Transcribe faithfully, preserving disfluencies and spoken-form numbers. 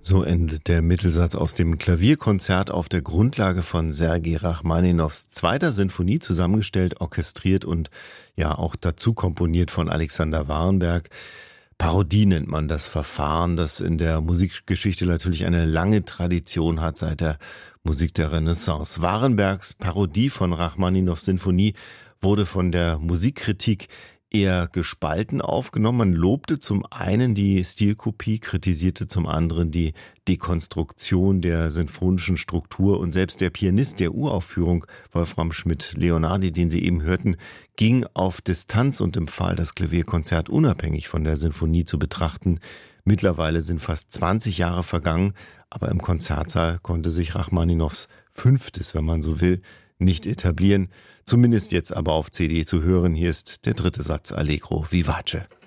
So endet der Mittelsatz aus dem Klavierkonzert auf der Grundlage von Sergei Rachmaninows zweiter Sinfonie, zusammengestellt, orchestriert und ja auch dazu komponiert von Alexander Warenberg. Parodie nennt man das Verfahren, das in der Musikgeschichte natürlich eine lange Tradition hat seit der Musik der Renaissance. Warenbergs Parodie von Rachmaninows Sinfonie wurde von der Musikkritik eher gespalten aufgenommen. Man lobte zum einen die Stilkopie, kritisierte zum anderen die Dekonstruktion der sinfonischen Struktur, und selbst der Pianist der Uraufführung, Wolfram Schmidt-Leonardi, den Sie eben hörten, ging auf Distanz und empfahl, das Klavierkonzert unabhängig von der Sinfonie zu betrachten. Mittlerweile sind fast zwanzig Jahre vergangen, aber im Konzertsaal konnte sich Rachmaninows fünftes, wenn man so will, nicht etablieren. Zumindest jetzt aber auf C D zu hören. Hier ist der dritte Satz Allegro vivace.